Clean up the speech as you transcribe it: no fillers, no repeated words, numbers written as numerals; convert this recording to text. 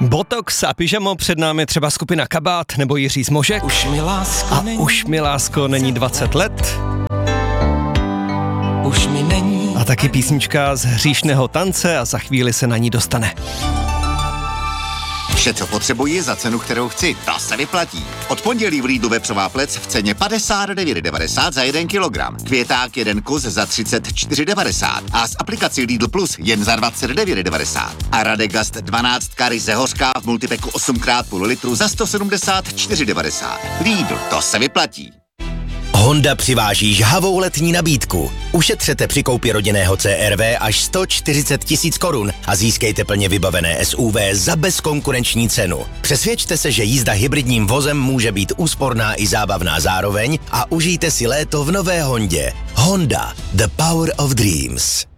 Botox a pyžamo, před námi třeba skupina Kabát nebo Jiří Zmožek. Už mi lásko není 20 let. Už mi není. A taky písnička z Hříšného tance a za chvíli se na ní dostane. Vše, co potřebuji za cenu, kterou chci, to se vyplatí. Od pondělí v Lidlu vepřová plec v ceně 59,90 za 1 kilogram. Květák 1 kus za 34,90 a z aplikací Lidl Plus jen za 29,90. A Radegast 12 ryze hořká v multipeku 8x půl litru za 174,90. Lidl, to se vyplatí. Honda přiváží žhavou letní nabídku. Ušetřete při koupi rodinného CR-V až 140 000 korun a získejte plně vybavené SUV za bezkonkurenční cenu. Přesvědčte se, že jízda hybridním vozem může být úsporná i zábavná zároveň a užijte si léto v nové Hondě. Honda, the power of dreams.